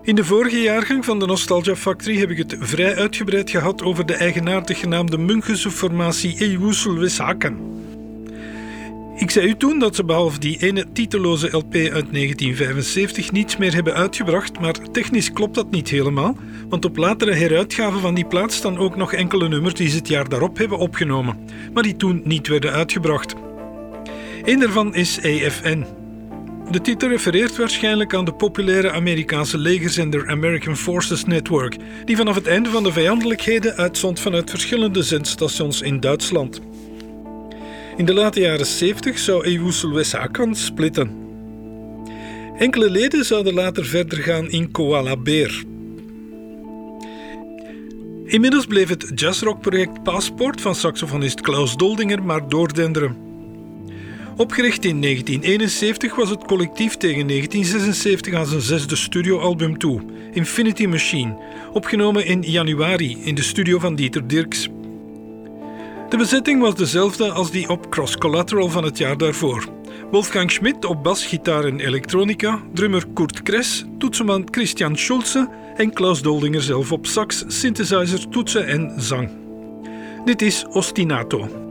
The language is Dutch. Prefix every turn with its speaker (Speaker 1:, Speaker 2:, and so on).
Speaker 1: In de vorige jaargang van de Nostalgia Factory heb ik het vrij uitgebreid gehad over de eigenaardig genaamde Münchse formatie Eyüsul-Vesaken. Ik zei u toen dat ze behalve die ene titeloze LP uit 1975 niets meer hebben uitgebracht, maar technisch klopt dat niet helemaal, want op latere heruitgaven van die plaat staan ook nog enkele nummers die ze het jaar daarop hebben opgenomen, maar die toen niet werden uitgebracht. Eén daarvan is AFN. De titel refereert waarschijnlijk aan de populaire Amerikaanse legerzender American Forces Network, die vanaf het einde van de vijandelijkheden uitzond vanuit verschillende zendstations in Duitsland. In de late jaren 70 zou Eyüsul-Vesaken splitten. Enkele leden zouden later verder gaan in Koala Bear. Inmiddels bleef het jazzrockproject Passport van saxofonist Klaus Doldinger maar doordenderen. Opgericht in 1971 was het collectief tegen 1976 aan zijn zesde studioalbum toe, Infinity Machine, opgenomen in januari in de studio van Dieter Dierks. De bezetting was dezelfde als die op Cross Collateral van het jaar daarvoor. Wolfgang Schmidt op basgitaar en elektronica, drummer Kurt Kress, toetsenman Christian Schulze en Klaus Doldinger zelf op sax, synthesizer, toetsen en zang. Dit is Ostinato.